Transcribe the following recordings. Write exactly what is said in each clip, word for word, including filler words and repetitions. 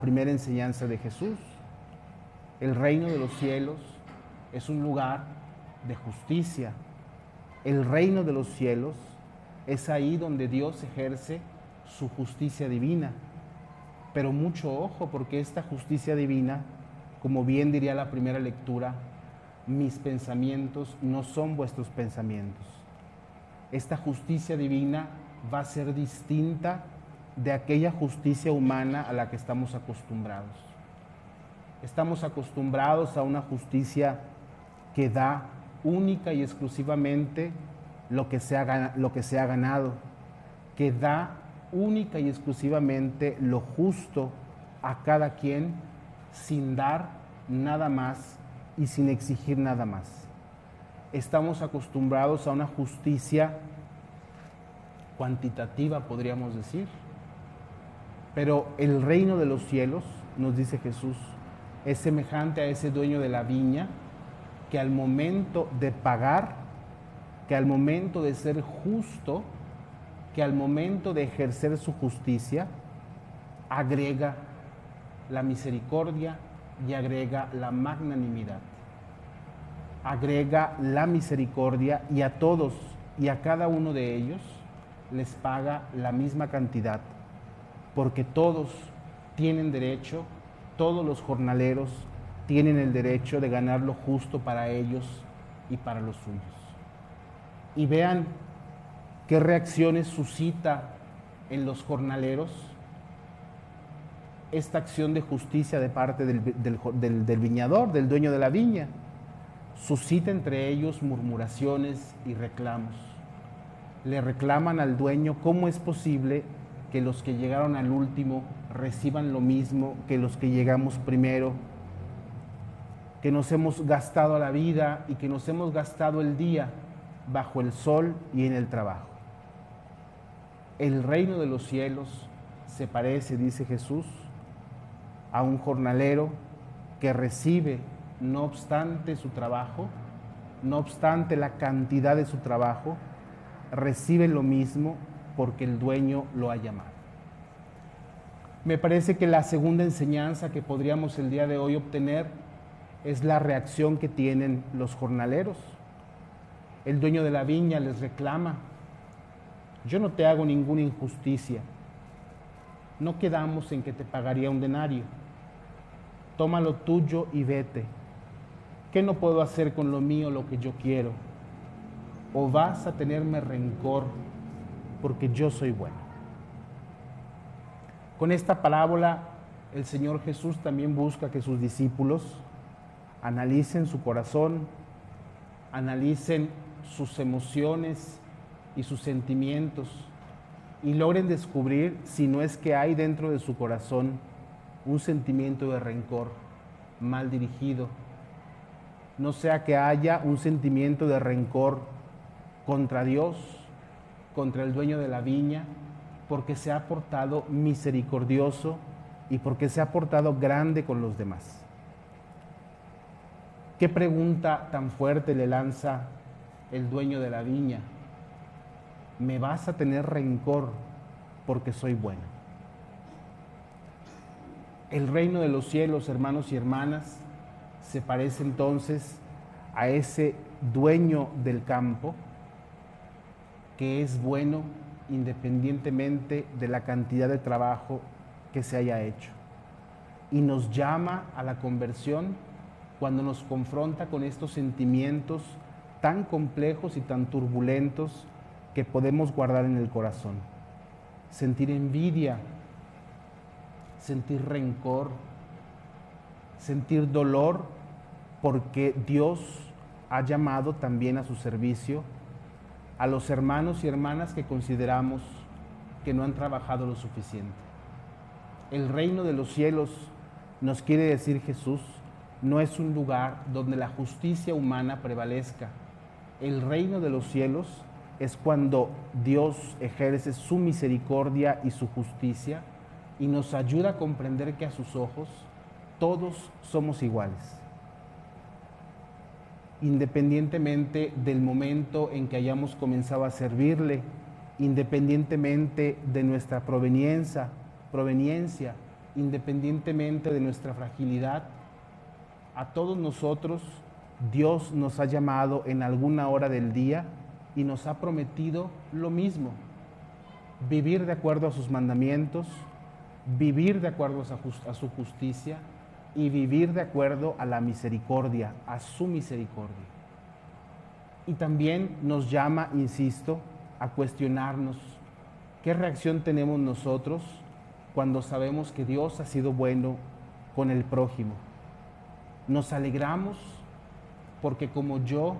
primera enseñanza de Jesús. El reino de los cielos es un lugar de justicia. El reino de los cielos es ahí donde Dios ejerce su justicia divina. Pero mucho ojo, porque esta justicia divina, como bien diría la primera lectura, mis pensamientos no son vuestros pensamientos. Esta justicia divina va a ser distinta de aquella justicia humana a la que estamos acostumbrados. Estamos acostumbrados a una justicia que da única y exclusivamente lo que se ha, lo que se ha ganado, que da única y exclusivamente lo justo a cada quien sin dar nada más y sin exigir nada más. Estamos acostumbrados a una justicia cuantitativa, podríamos decir. Pero el reino de los cielos, nos dice Jesús, es semejante a ese dueño de la viña que al momento de pagar, que al momento de ser justo, que al momento de ejercer su justicia, agrega la misericordia y agrega la magnanimidad. Agrega la misericordia y a todos y a cada uno de ellos les paga la misma cantidad, porque todos tienen derecho, todos los jornaleros tienen el derecho de ganar lo justo para ellos y para los suyos. Y vean qué reacciones suscita en los jornaleros esta acción de justicia de parte del, del, del, del viñador, del dueño de la viña. Suscita entre ellos murmuraciones y reclamos. Le reclaman al dueño cómo es posible que los que llegaron al último reciban lo mismo que los que llegamos primero, que nos hemos gastado la vida y que nos hemos gastado el día bajo el sol y en el trabajo. El reino de los cielos se parece, dice Jesús, a un jornalero que recibe, no obstante su trabajo, no obstante la cantidad de su trabajo, recibe lo mismo porque el dueño lo ha llamado. Me parece que la segunda enseñanza que podríamos el día de hoy obtener es la reacción que tienen los jornaleros. El dueño de la viña les reclama: yo no te hago ninguna injusticia, no quedamos en que te pagaría un denario, toma lo tuyo y vete. ¿Qué no puedo hacer con lo mío lo que yo quiero? ¿O vas a tenerme rencor porque yo soy bueno? Con esta parábola, el Señor Jesús también busca que sus discípulos analicen su corazón, analicen sus emociones y sus sentimientos y logren descubrir si no es que hay dentro de su corazón un sentimiento de rencor mal dirigido, no sea que haya un sentimiento de rencor contra Dios, contra el dueño de la viña, porque se ha portado misericordioso y porque se ha portado grande con los demás. ¿Qué pregunta tan fuerte le lanza el dueño de la viña? ¿Me vas a tener rencor porque soy bueno? El reino de los cielos, hermanos y hermanas, se parece entonces a ese dueño del campo que es bueno independientemente de la cantidad de trabajo que se haya hecho. Y nos llama a la conversión cuando nos confronta con estos sentimientos tan complejos y tan turbulentos que podemos guardar en el corazón. Sentir envidia, sentir rencor, sentir dolor porque Dios ha llamado también a su servicio a los hermanos y hermanas que consideramos que no han trabajado lo suficiente. El reino de los cielos, nos quiere decir Jesús, no es un lugar donde la justicia humana prevalezca. El reino de los cielos es cuando Dios ejerce su misericordia y su justicia y nos ayuda a comprender que a sus ojos todos somos iguales, independientemente del momento en que hayamos comenzado a servirle, independientemente de nuestra proveniencia, proveniencia, independientemente de nuestra fragilidad, a todos nosotros Dios nos ha llamado en alguna hora del día y nos ha prometido lo mismo: vivir de acuerdo a sus mandamientos, vivir de acuerdo a su justicia y vivir de acuerdo a la misericordia, a su misericordia. Y también nos llama, insisto, a cuestionarnos qué reacción tenemos nosotros cuando sabemos que Dios ha sido bueno con el prójimo. Nos alegramos porque como yo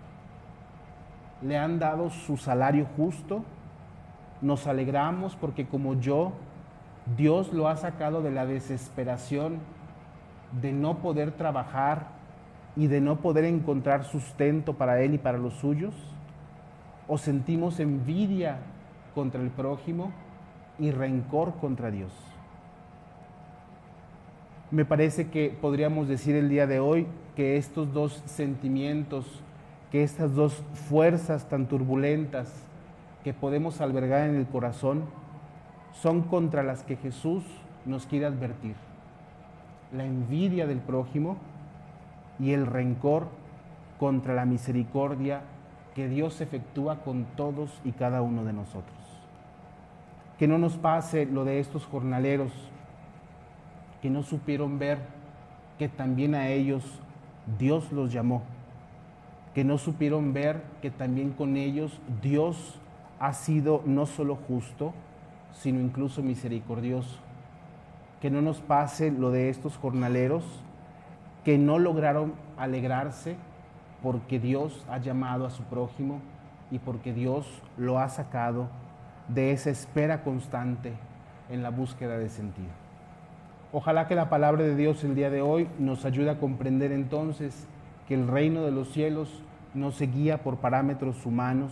le han dado su salario justo. Nos alegramos porque como yo, Dios lo ha sacado de la desesperación de no poder trabajar y de no poder encontrar sustento para él y para los suyos. O sentimos envidia contra el prójimo y rencor contra Dios. Me parece que podríamos decir el día de hoy que estos dos sentimientos, que estas dos fuerzas tan turbulentas que podemos albergar en el corazón, son contra las que Jesús nos quiere advertir: la envidia del prójimo y el rencor contra la misericordia que Dios efectúa con todos y cada uno de nosotros. Que no nos pase lo de estos jornaleros que no supieron ver que también a ellos Dios los llamó, que no supieron ver que también con ellos Dios ha sido no solo justo, sino incluso misericordioso. Que no nos pase lo de estos jornaleros que no lograron alegrarse porque Dios ha llamado a su prójimo y porque Dios lo ha sacado de esa espera constante en la búsqueda de sentido. Ojalá que la palabra de Dios el día de hoy nos ayude a comprender entonces que el reino de los cielos no se guía por parámetros humanos,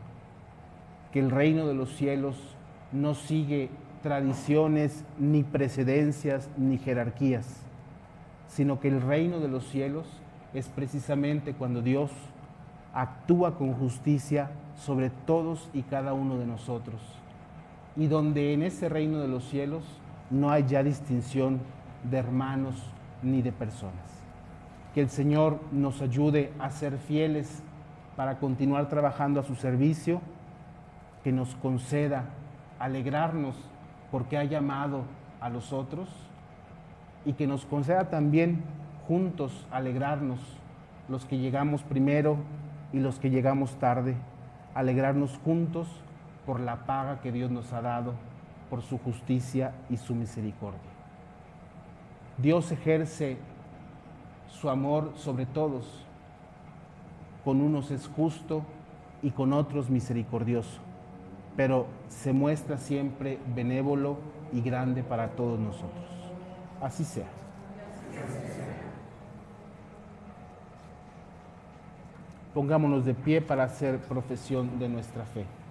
que el reino de los cielos no sigue tradiciones, ni precedencias, ni jerarquías, sino que el reino de los cielos es precisamente cuando Dios actúa con justicia sobre todos y cada uno de nosotros, y donde en ese reino de los cielos no hay ya distinción de hermanos ni de personas. Que el Señor nos ayude a ser fieles para continuar trabajando a su servicio, que nos conceda alegrarnos porque ha llamado a los otros y que nos conceda también juntos alegrarnos, los que llegamos primero y los que llegamos tarde, alegrarnos juntos por la paga que Dios nos ha dado, por su justicia y su misericordia. Dios ejerce su amor sobre todos, con unos es justo y con otros misericordioso, pero se muestra siempre benévolo y grande para todos nosotros. Así sea. Pongámonos de pie para hacer profesión de nuestra fe.